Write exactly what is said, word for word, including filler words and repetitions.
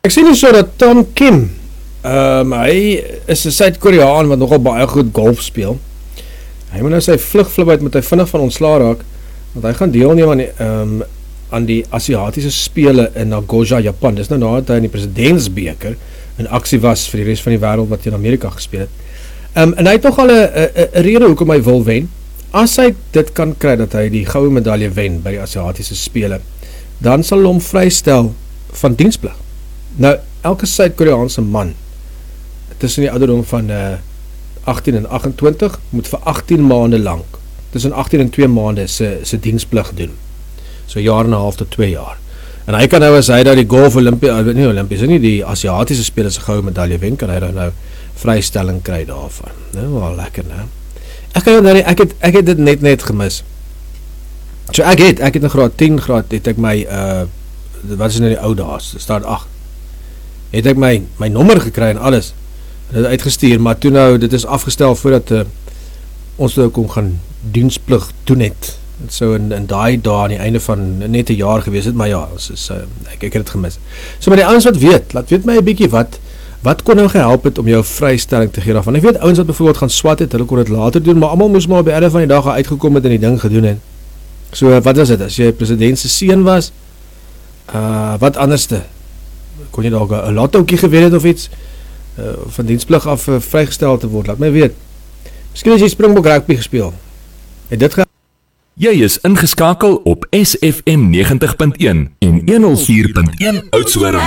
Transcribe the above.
Ek sien nie so dat Tom Kim, um, hy is 'n Suid-Koreaan wat nogal baie goed golf speel. Hy moet nou sy vlugflip uit, moet hy vinnig van ontslaa raak, want hy gaan deelneem aan die, um, aan die Asiatiese spele in Nagoya, Japan. Dis nou nadat hy in die presidentsbeker in aksie was vir die res van die wêreld wat in Amerika gespeel het. Um, en hy het nogal 'n rede hoekom hy wil wen. As hy dit kan kry dat hy die goue medalje wen by die Asiatiese spele, dan sal hy hom vrystel van diensplig. Nou, elke Suid-Koreaanse man tussen die ouderdom van uh, agttien en agt en twintig moet vir agttien maande lang, tussen agttien en twee maande se se diensplig doen. So jaar en 'n half tot twee jaar. En hy kan nou, as hy nou die golf Olimpie, nie Olimpies, nie die Asiatiese spele se goue medalje wen, kan hy nou, nou vrystelling kry daarvan. Nou, wel lekker, nou. Ek kan nou, ek het, ek het dit net net gemis. So ek het, ek het in graad tien, graad, het ek my, uh, wat is nou die ou daas, staat agt, het ek my, my nommer gekry en alles, en dit uitgestuur, maar toe nou, dit is afgestel voordat uh, ons nou kon gaan diensplig doen het. Het so in, in daai dae aan die einde van net 'n jaar gewees het, maar ja, is, is, uh, ek, ek het het gemis. So met die ouens wat weet, laat weet my 'n bietjie wat, wat kon nou gehelp het om jou vrystelling te gee daarvan. Ek weet ouens wat byvoorbeeld gaan swat het, hulle kon dit later doen, maar almal moes maar op die einde van die dag uitgekom het en die ding gedoen het. So wat was dit, as jy president se seun was, uh, wat anderste? Kon jy dalk 'n lottootjie gewen het of iets, uh, van diensplig af uh, vrygestel te word, laat my weet. Miskien as jy Springbok rugby gespeel, het dit ge Jy is ingeskakel op S F M negentig punt een en honderd vier punt een Oudtshoorn.